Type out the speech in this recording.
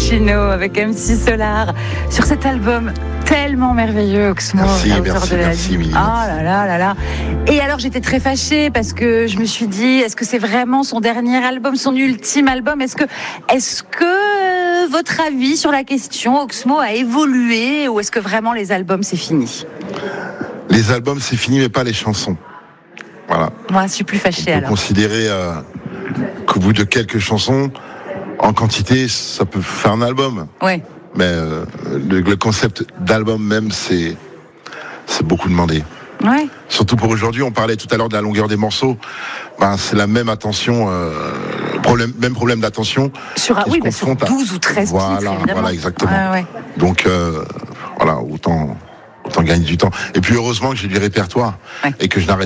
Cappuccino avec MC Solar sur cet album tellement merveilleux, Oxmo. Merci, Oh là là là là. Et alors j'étais très fâchée parce que je me suis dit, est-ce que c'est vraiment son dernier album, son ultime album? Est-ce que votre avis sur la question, Oxmo, a évolué ou est-ce que vraiment les albums c'est fini? Les albums c'est fini, mais pas les chansons. Voilà. Moi, je suis plus fâchée alors. On peut considérer qu'au bout de quelques chansons, en quantité, ça peut faire un album. Ouais. Mais le concept d'album même, c'est beaucoup demandé. Ouais. Surtout pour aujourd'hui, on parlait tout à l'heure de la longueur des morceaux. C'est la même attention, même problème d'attention. Sur 12 ou 13 titres, évidemment. Voilà, exactement. Ouais. Donc, autant gagner du temps. Et puis heureusement que j'ai du répertoire et que je n'arrête